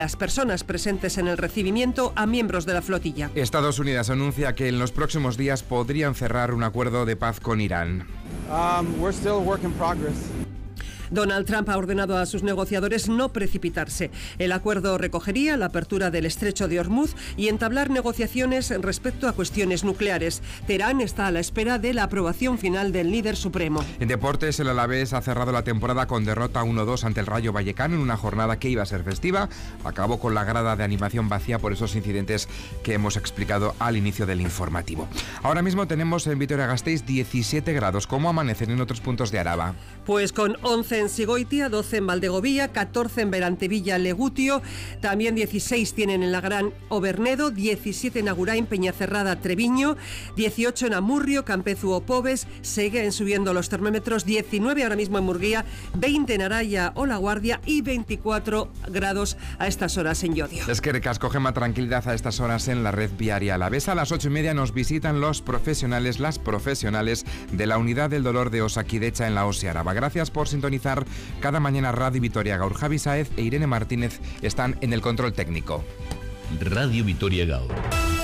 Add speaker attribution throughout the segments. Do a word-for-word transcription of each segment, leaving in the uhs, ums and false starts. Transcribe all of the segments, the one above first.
Speaker 1: las personas presentes en el recibimiento a miembros de la flotilla.
Speaker 2: Estados Unidos anuncia que en los próximos días podrían cerrar un acuerdo de paz con Irán.
Speaker 3: Um, we're still work in progress.
Speaker 1: Donald Trump ha ordenado a sus negociadores no precipitarse. El acuerdo recogería la apertura del estrecho de Hormuz y entablar negociaciones respecto a cuestiones nucleares. Teherán está a la espera de la aprobación final del líder supremo.
Speaker 2: En deportes, el Alavés ha cerrado la temporada con derrota uno dos ante el Rayo Vallecano en una jornada que iba a ser festiva. Acabó con la grada de animación vacía por esos incidentes que hemos explicado al inicio del informativo. Ahora mismo tenemos en Vitoria-Gasteiz diecisiete grados. ¿Cómo amanecen en otros puntos de Araba?
Speaker 1: Pues con once en Sigoitia, doce en Valdegovía, catorce en Berantevilla, Legutio, también dieciséis tienen en la Gran Obernedo, diecisiete en Agurain, Peñacerrada, Treviño, dieciocho en Amurrio, Campezu o Pobes, siguen subiendo los termómetros, diecinueve ahora mismo en Murguía, veinte en Araya o La Guardia y veinticuatro grados a estas horas en Llodio.
Speaker 2: Es que recasco gema tranquilidad a estas horas en la red viaria alavesa. A las ocho y media nos visitan los profesionales, las profesionales de la Unidad del Dolor de Osakidecha en la O S I Araba. Gracias por sintonizar cada mañana Radio Vitoria. Gaur Javi Saez e Irene Martínez están en el control técnico.
Speaker 4: Radio Vitoria Gaur.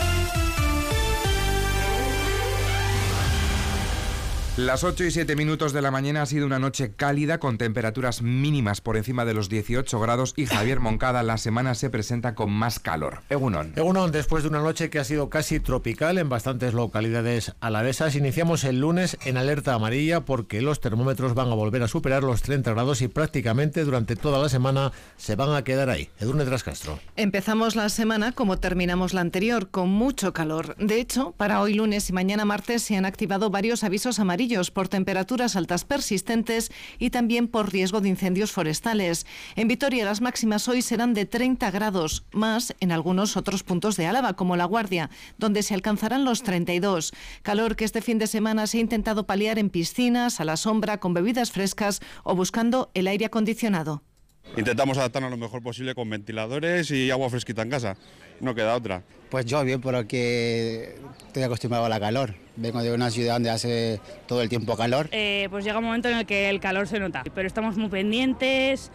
Speaker 2: Las ocho y siete minutos de la mañana ha sido una noche cálida con temperaturas mínimas por encima de los dieciocho grados y Javier Moncada, la semana se presenta con más calor. Egunon.
Speaker 5: Egunon, después de una noche que ha sido casi tropical en bastantes localidades alavesas, iniciamos el lunes en alerta amarilla porque los termómetros van a volver a superar los treinta grados y prácticamente durante toda la semana se van a quedar ahí. Edurne Trascastro.
Speaker 6: Empezamos la semana como terminamos la anterior, con mucho calor. De hecho, para hoy lunes y mañana martes se han activado varios avisos amarillos por temperaturas altas persistentes y también por riesgo de incendios forestales. En Vitoria las máximas hoy serán de treinta grados, más en algunos otros puntos de Álava, como La Guardia, donde se alcanzarán los treinta y dos. Calor que este fin de semana se ha intentado paliar en piscinas, a la sombra, con bebidas frescas o buscando el aire acondicionado.
Speaker 7: Intentamos adaptarnos lo mejor posible con ventiladores y agua fresquita en casa, no queda otra.
Speaker 8: Pues yo bien, porque estoy acostumbrado a la calor. Vengo de una ciudad donde hace todo el tiempo calor.
Speaker 9: Eh, pues llega un momento en el que el calor se nota, pero estamos muy pendientes,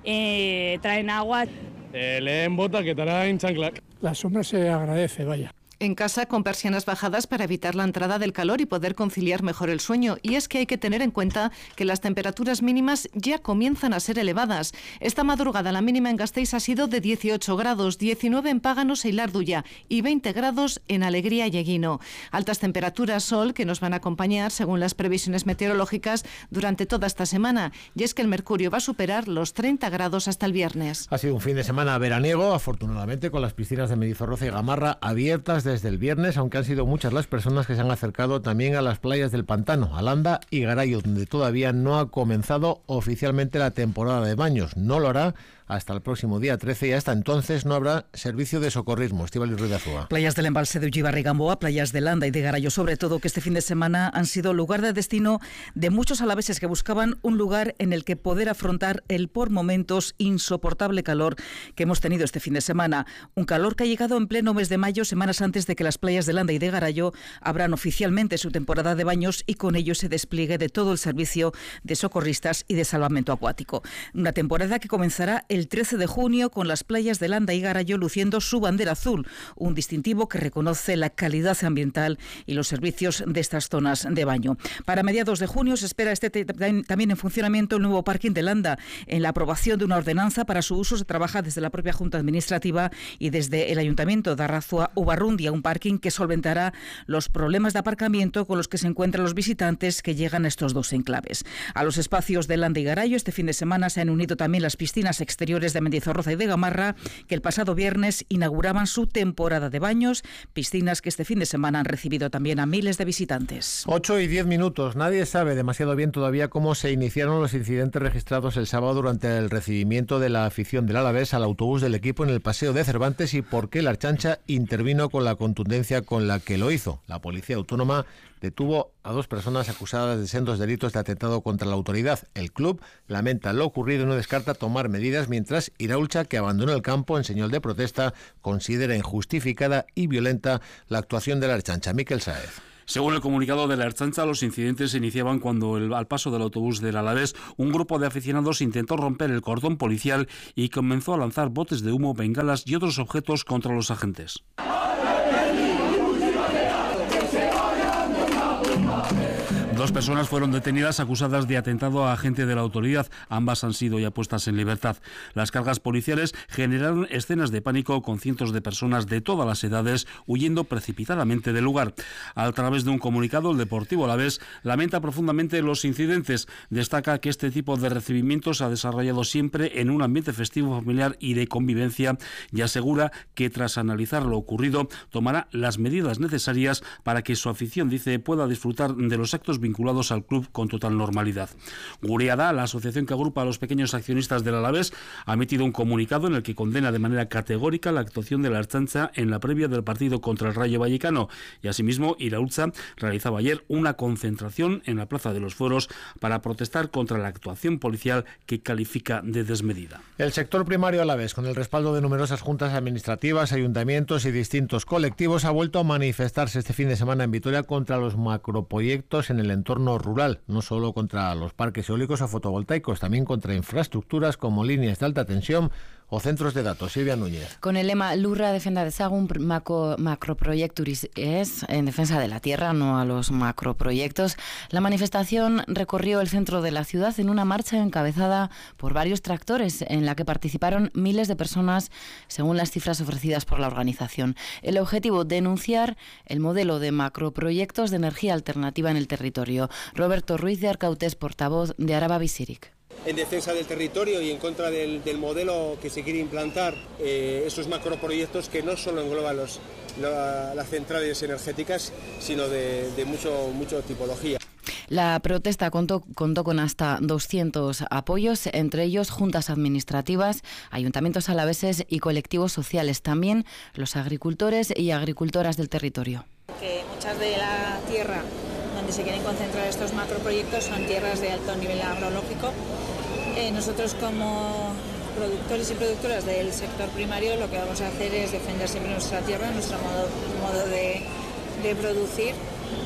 Speaker 9: eh, traen agua.
Speaker 10: Eh, leen bota que traen chanclac.
Speaker 11: La sombra se agradece, vaya.
Speaker 6: En casa con persianas bajadas para evitar la entrada del calor y poder conciliar mejor el sueño. Y es que hay que tener en cuenta que las temperaturas mínimas ya comienzan a ser elevadas. Esta madrugada la mínima en Gasteiz ha sido de dieciocho grados, diecinueve en Páganos e Ilarduya y veinte grados en Alegría y Eguino. Altas temperaturas, sol, que nos van a acompañar según las previsiones meteorológicas durante toda esta semana. Y es que el mercurio va a superar los treinta grados hasta el viernes.
Speaker 5: Ha sido un fin de semana veraniego, afortunadamente, con las piscinas de Mendizorroza y Gamarra abiertas desde el viernes, aunque han sido muchas las personas que se han acercado también a las playas del Pantano, Alanda y Garayo, donde todavía no ha comenzado oficialmente la temporada de baños. No lo hará hasta el próximo día trece y hasta entonces no habrá servicio de socorrismo. Estíbaliz Ruiz de Azúa.
Speaker 12: Playas del embalse de Ullibarri y Gamboa, playas de Landa y de Garayo, sobre todo, que este fin de semana han sido lugar de destino de muchos alaveses que buscaban un lugar en el que poder afrontar el por momentos insoportable calor que hemos tenido este fin de semana. Un calor que ha llegado en pleno mes de mayo, semanas antes de que las playas de Landa y de Garayo abran oficialmente su temporada de baños y con ello se despliegue de todo el servicio de socorristas y de salvamento acuático. Una temporada que comenzará el trece de junio con las playas de Landa y Garayo luciendo su bandera azul, un distintivo que reconoce la calidad ambiental y los servicios de estas zonas de baño. Para mediados de junio se espera esté también en funcionamiento el nuevo parking de Landa. En la aprobación de una ordenanza para su uso se trabaja desde la propia Junta Administrativa y desde el Ayuntamiento de Arrazua-Ubarrundia, un parking que solventará los problemas de aparcamiento con los que se encuentran los visitantes que llegan a estos dos enclaves. A los espacios de Landa y Garayo este fin de semana se han unido también las piscinas exteriores de Mendizorroza y de Gamarra, que el pasado viernes inauguraban su temporada de baños, piscinas que este fin de semana han recibido también a miles de visitantes.
Speaker 5: ocho y diez minutos. Nadie sabe demasiado bien todavía cómo se iniciaron los incidentes registrados el sábado durante el recibimiento de la afición del Alavés al autobús del equipo en el Paseo de Cervantes y por qué la Ertzaintza intervino con la contundencia con la que lo hizo. La Policía Autónoma detuvo a dos personas acusadas de sendos delitos de atentado contra la autoridad. El club lamenta lo ocurrido y no descarta tomar medidas, mientras Iraultza, que abandonó el campo en señal de protesta, considera injustificada y violenta la actuación de la Ertzaintza. Miquel Sáez.
Speaker 13: Según el comunicado de la Ertzaintza, los incidentes se iniciaban cuando el, al paso del autobús del Alavés un grupo de aficionados intentó romper el cordón policial y comenzó a lanzar botes de humo, bengalas y otros objetos contra los agentes. Dos personas fueron detenidas acusadas de atentado a agente de la autoridad. Ambas han sido ya puestas en libertad. Las cargas policiales generaron escenas de pánico con cientos de personas de todas las edades huyendo precipitadamente del lugar. A través de un comunicado, el Deportivo Alavés lamenta profundamente los incidentes. Destaca que este tipo de recibimientos se ha desarrollado siempre en un ambiente festivo, familiar y de convivencia, y asegura que tras analizar lo ocurrido tomará las medidas necesarias para que su afición, dice, pueda disfrutar de los actos vinculados al club con total normalidad. Guriada, la asociación que agrupa a los pequeños accionistas del Alavés, ha emitido un comunicado en el que condena de manera categórica la actuación de la Ertzaintza en la previa del partido contra el Rayo Vallecano, y asimismo Iraultza realizaba ayer una concentración en la Plaza de los Fueros para protestar contra la actuación policial que califica de desmedida.
Speaker 5: El sector primario alavés, con el respaldo de numerosas juntas administrativas, ayuntamientos y distintos colectivos, ha vuelto a manifestarse este fin de semana en Vitoria contra los macroproyectos en el entorno rural, no solo contra los parques eólicos o fotovoltaicos, también contra infraestructuras como líneas de alta tensión o centros de datos. Silvia Núñez.
Speaker 14: Con el lema Lurra defenda dezagun macro, macroproyecturis es en defensa de la tierra, no a los macroproyectos, la manifestación recorrió el centro de la ciudad en una marcha encabezada por varios tractores en la que participaron miles de personas según las cifras ofrecidas por la organización. El objetivo, denunciar el modelo de macroproyectos de energía alternativa en el territorio. Roberto Ruiz de Arcautes, portavoz de Araba Bizirik.
Speaker 15: En defensa del territorio y en contra del, del modelo que se quiere implantar, eh, esos macroproyectos que no solo engloban los, la, las centrales energéticas, sino de, de mucho, mucho tipología.
Speaker 14: La protesta contó, contó con hasta doscientos apoyos, entre ellos juntas administrativas, ayuntamientos alaveses y colectivos sociales, también los agricultores y agricultoras del territorio.
Speaker 16: Que muchas de la tierra donde se quieren concentrar estos macroproyectos son tierras de alto nivel agrológico. Eh, nosotros como productores y productoras del sector primario lo que vamos a hacer es defender siempre nuestra tierra, nuestro modo, modo de, de producir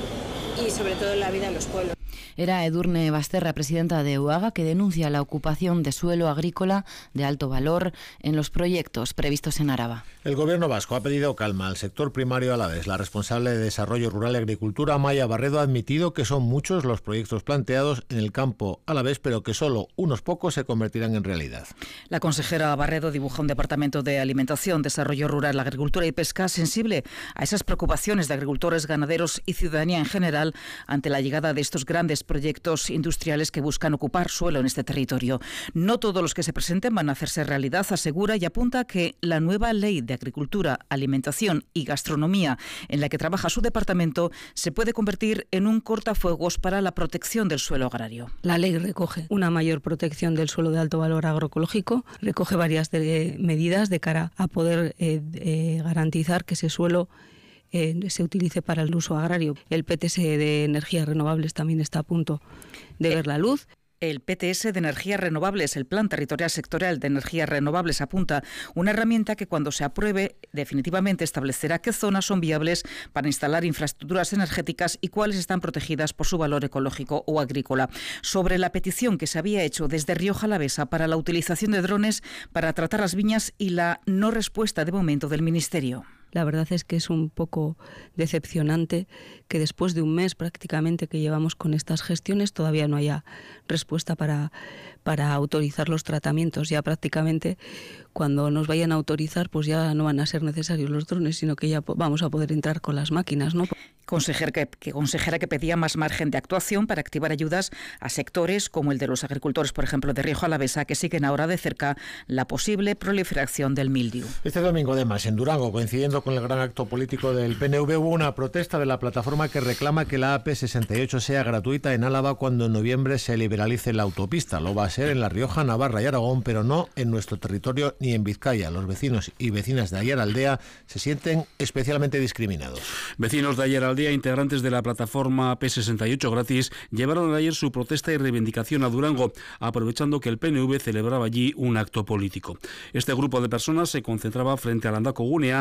Speaker 16: y sobre todo la vida de los pueblos.
Speaker 14: Era Edurne Basterra, presidenta de UAGA, que denuncia la ocupación de suelo agrícola de alto valor en los proyectos previstos en Araba.
Speaker 5: El Gobierno vasco ha pedido calma al sector primario alavés. La responsable de Desarrollo Rural y Agricultura, Maya Barredo, ha admitido que son muchos los proyectos planteados en el campo alavés, pero que solo unos pocos se convertirán en realidad.
Speaker 12: La consejera Barredo dibuja un departamento de Alimentación, Desarrollo Rural, Agricultura y Pesca sensible a esas preocupaciones de agricultores, ganaderos y ciudadanía en general ante la llegada de estos grandes proyectos industriales que buscan ocupar suelo en este territorio. No todos los que se presenten van a hacerse realidad, asegura, y apunta que la nueva ley de agricultura, alimentación y gastronomía en la que trabaja su departamento se puede convertir en un cortafuegos para la protección del suelo agrario.
Speaker 17: La ley recoge una mayor protección del suelo de alto valor agroecológico, recoge varias de, medidas de cara a poder eh, eh, garantizar que ese suelo Eh, se utilice para el uso agrario. El P T S de energías renovables también está a punto de ver la luz.
Speaker 12: El P T S de energías renovables, el Plan Territorial Sectorial de Energías Renovables, apunta una herramienta que cuando se apruebe definitivamente establecerá qué zonas son viables para instalar infraestructuras energéticas y cuáles están protegidas por su valor ecológico o agrícola. Sobre la petición que se había hecho desde Rioja Alavesa para la utilización de drones para tratar las viñas y la no respuesta de momento del Ministerio.
Speaker 17: La verdad es que es un poco decepcionante que después de un mes prácticamente que llevamos con estas gestiones todavía no haya respuesta para, para autorizar los tratamientos. Ya prácticamente cuando nos vayan a autorizar pues ya no van a ser necesarios los drones, sino que ya vamos a poder entrar con las máquinas, ¿no?
Speaker 12: Consejera que, que, consejera que pedía más margen de actuación para activar ayudas a sectores como el de los agricultores, por ejemplo, de Rioja Alavesa, que siguen ahora de cerca la posible proliferación del mildiu.
Speaker 5: Este domingo, además, en Durango, coincidiendo con el gran acto político del P N V, hubo una protesta de la plataforma que reclama que la A P sesenta y ocho sea gratuita en Álava cuando en noviembre se liberalice la autopista. Lo va a ser en La Rioja, Navarra y Aragón, pero no en nuestro territorio ni en Vizcaya. Los vecinos y vecinas de Aiaraldea se sienten especialmente discriminados.
Speaker 13: Vecinos de Aiaraldea, integrantes de la plataforma P sesenta y ocho gratis, llevaron ayer su protesta y reivindicación a Durango, aprovechando que el P N V celebraba allí un acto político. Este grupo de personas se concentraba frente al Andako Gunea para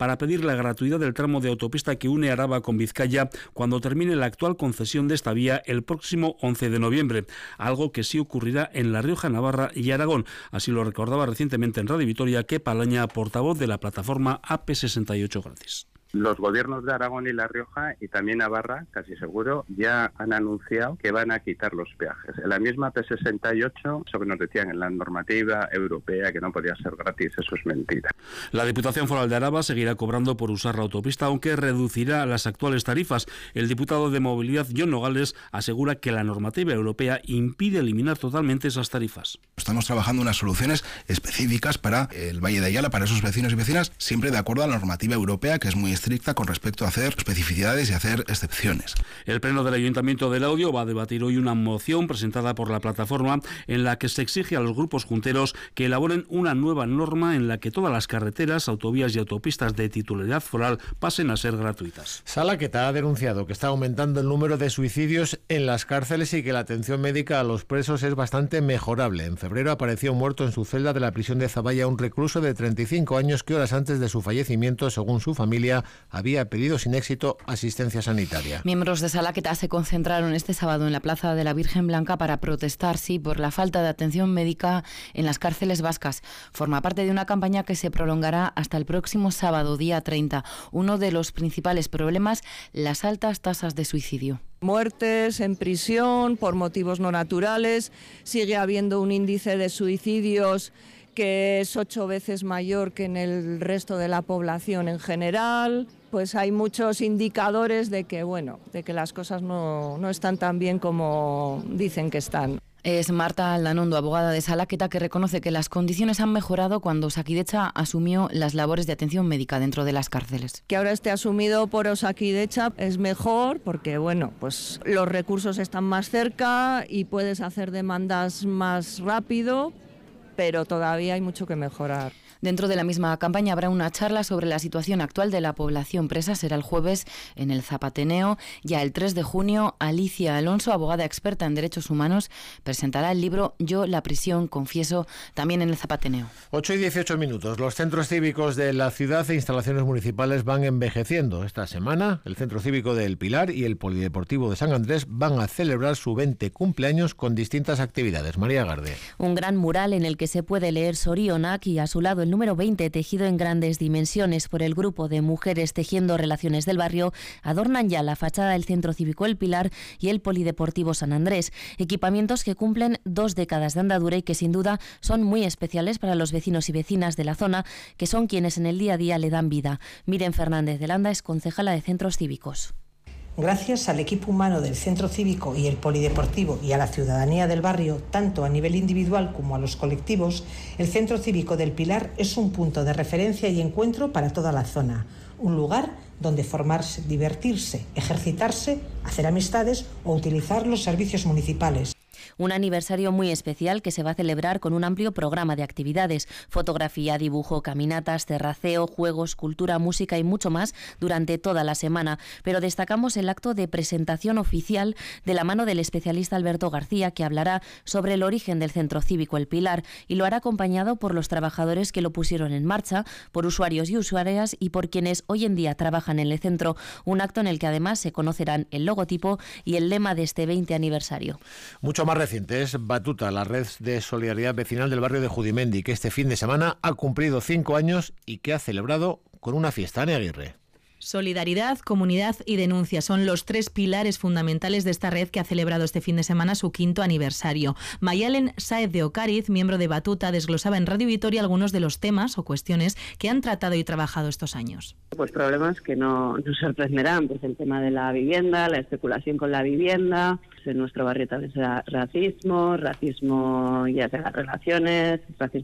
Speaker 13: para pedir la gratuidad del tramo de autopista que une Araba con Vizcaya cuando termine la actual concesión de esta vía el próximo once de noviembre, algo que sí ocurrirá en La Rioja, Navarra y Aragón. Así lo recordaba recientemente en Radio Vitoria Kepa Alaña, portavoz de la plataforma A P sesenta y ocho Gratis.
Speaker 18: Los gobiernos de Aragón y La Rioja y también Navarra, casi seguro, ya han anunciado que van a quitar los peajes. En la misma P sesenta y ocho, eso que nos decían en la normativa europea que no podía ser gratis, eso es mentira.
Speaker 13: La Diputación Foral de Araba seguirá cobrando por usar la autopista, aunque reducirá las actuales tarifas. El diputado de Movilidad, John Nogales, asegura que la normativa europea impide eliminar totalmente esas tarifas.
Speaker 19: Estamos trabajando unas soluciones específicas para el Valle de Ayala, para esos vecinos y vecinas, siempre de acuerdo a la normativa europea, que es muy estricta con respecto a hacer especificidades y hacer excepciones.
Speaker 13: El Pleno del Ayuntamiento de Laudio va a debatir hoy una moción presentada por la plataforma en la que se exige a los grupos junteros que elaboren una nueva norma en la que todas las carreteras, autovías y autopistas de titularidad foral pasen a ser gratuitas.
Speaker 5: Salaqueta ha denunciado que está aumentando el número de suicidios en las cárceles y que la atención médica a los presos es bastante mejorable. En febrero apareció muerto en su celda de la prisión de Zaballa un recluso de treinta y cinco años que horas antes de su fallecimiento, según su familia, había pedido sin éxito asistencia sanitaria.
Speaker 14: Miembros de Salaqueta se concentraron este sábado en la Plaza de la Virgen Blanca para protestar, sí, por la falta de atención médica en las cárceles vascas. Forma parte de una campaña que se prolongará hasta el próximo sábado, día treinta. Uno de los principales problemas, las altas tasas de suicidio.
Speaker 20: Muertes en prisión por motivos no naturales, sigue habiendo un índice de suicidios que es ocho veces mayor que en el resto de la población en general. Pues hay muchos indicadores de que, bueno, de que las cosas no, no están tan bien como dicen que están.
Speaker 14: Es Marta Aldanondo, abogada de Salaqueta, que reconoce que las condiciones han mejorado cuando Osakidetza asumió las labores de atención médica dentro de las cárceles.
Speaker 20: Que ahora esté asumido por Osakidetza es mejor porque, bueno, pues los recursos están más cerca y puedes hacer demandas más rápido, pero todavía hay mucho que mejorar.
Speaker 14: Dentro de la misma campaña habrá una charla sobre la situación actual de la población presa. Será el jueves en el Zapateneo. Ya el tres de junio, Alicia Alonso, abogada experta en derechos humanos, presentará el libro Yo, la prisión, confieso, también en el Zapateneo.
Speaker 5: ocho y dieciocho minutos. Los centros cívicos de la ciudad e instalaciones municipales van envejeciendo. Esta semana, el Centro Cívico del Pilar y el Polideportivo de San Andrés van a celebrar su veinte cumpleaños con distintas actividades. María Garde.
Speaker 21: Un gran mural en el que se puede leer Sorionak y a su lado el número veinte, tejido en grandes dimensiones por el grupo de mujeres tejiendo relaciones del barrio, adornan ya la fachada del Centro Cívico El Pilar y el Polideportivo San Andrés, equipamientos que cumplen dos décadas de andadura y que sin duda son muy especiales para los vecinos y vecinas de la zona, que son quienes en el día a día le dan vida. Miren Fernández de Landa es concejala de Centros Cívicos.
Speaker 22: Gracias al equipo humano del Centro Cívico y el Polideportivo y a la ciudadanía del barrio, tanto a nivel individual como a los colectivos, el Centro Cívico del Pilar es un punto de referencia y encuentro para toda la zona. Un lugar donde formarse, divertirse, ejercitarse, hacer amistades o utilizar los servicios municipales.
Speaker 21: Un aniversario muy especial que se va a celebrar con un amplio programa de actividades: fotografía, dibujo, caminatas, terraceo, juegos, cultura, música y mucho más durante toda la semana. Pero destacamos el acto de presentación oficial de la mano del especialista Alberto García, que hablará sobre el origen del Centro Cívico El Pilar y lo hará acompañado por los trabajadores que lo pusieron en marcha, por usuarios y usuarias y por quienes hoy en día trabajan en el centro. Un acto en el que además se conocerán el logotipo y el lema de este veinte aniversario.
Speaker 5: Mucho más reciente es Batuta, la red de solidaridad vecinal del barrio de Judimendi, que este fin de semana ha cumplido cinco años y que ha celebrado con una fiesta. Ana Aguirre.
Speaker 23: Solidaridad, comunidad y denuncia son los tres pilares fundamentales de esta red que ha celebrado este fin de semana su quinto aniversario. Mayalen Sáez de Ocariz, miembro de Batuta, desglosaba en Radio Vitoria algunos de los temas o cuestiones que han tratado y trabajado estos años.
Speaker 24: Pues problemas que no nos sorprenderán, pues el tema de la vivienda, la especulación con la vivienda, en nuestro barrio también será racismo, racismo ya sea las relaciones, racismo